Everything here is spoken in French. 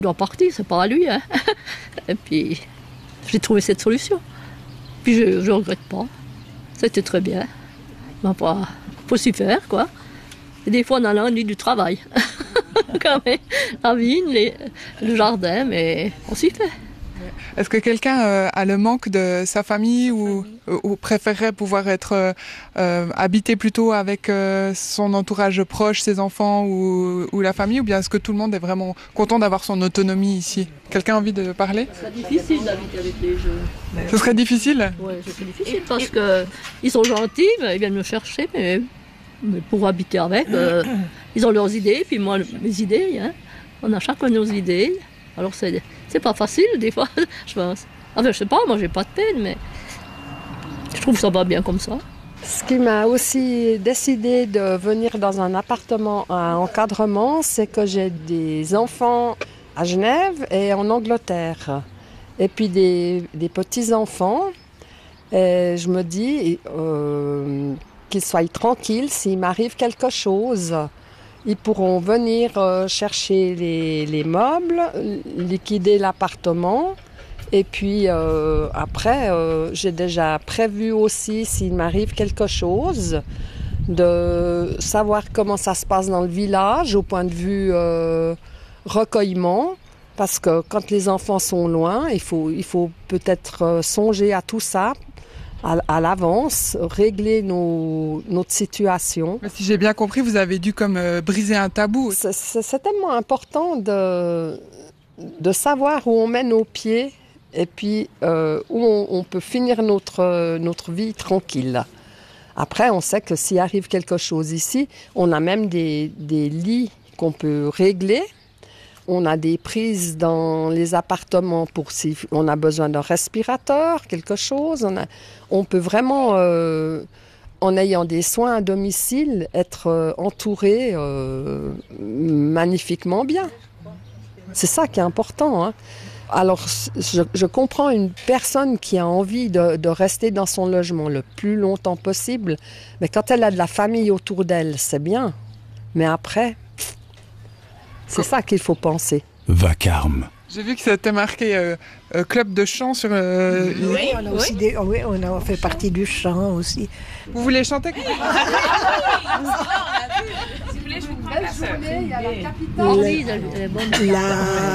Il doit partir, c'est pas à lui. Hein. Et puis, j'ai trouvé cette solution. Puis je ne regrette pas. C'était très bien. Il faut s'y faire, quoi. Et des fois, on a l'ennui du travail. Quand même, la vigne, le jardin, mais on s'y fait. Est-ce que quelqu'un a le manque de sa famille ou préférerait pouvoir être habité plutôt avec son entourage proche, ses enfants ou la famille, ou bien est-ce que tout le monde est vraiment content d'avoir son autonomie ici? Quelqu'un a envie de parler? Ce serait difficile d'habiter avec les jeunes. Ce serait difficile? Oui, ce serait difficile parce qu'ils sont gentils, ils viennent me chercher, mais pour habiter avec, ils ont leurs idées, puis moi mes idées. Hein. On a chacun nos idées. Alors c'est pas facile des fois, je pense. Enfin, je sais pas, moi j'ai pas de peine, mais je trouve que ça va bien comme ça. Ce qui m'a aussi décidé de venir dans un appartement à encadrement, c'est que j'ai des enfants à Genève et en Angleterre. Et puis des petits-enfants. Et je me dis qu'ils soient tranquilles s'il m'arrive quelque chose. Ils pourront venir chercher les meubles, liquider l'appartement. Et puis après, j'ai déjà prévu aussi, s'il m'arrive quelque chose, de savoir comment ça se passe dans le village au point de vue recueillement. Parce que quand les enfants sont loin, il faut peut-être songer à tout ça à l'avance, régler notre situation. Mais si j'ai bien compris, vous avez dû comme briser un tabou. C'est tellement important de savoir où on met nos pieds et puis où on peut finir notre vie tranquille. Après, on sait que s'il arrive quelque chose ici, on a même des lits qu'on peut régler. On a des prises dans les appartements pour si on a besoin d'un respirateur, quelque chose. On peut vraiment, en ayant des soins à domicile, être entouré magnifiquement bien. C'est ça qui est important. Hein. Alors, je comprends une personne qui a envie de rester dans son logement le plus longtemps possible, mais quand elle a de la famille autour d'elle, c'est bien. Mais après... C'est ça qu'il faut penser. Vacarme. J'ai vu que c'était marqué club de chant sur... Oui, on a aussi on a fait partie du chant aussi. Vous voulez chanter? Si vous voulez, je vous prends la Il y a la capitale. Oui, elle est bonne.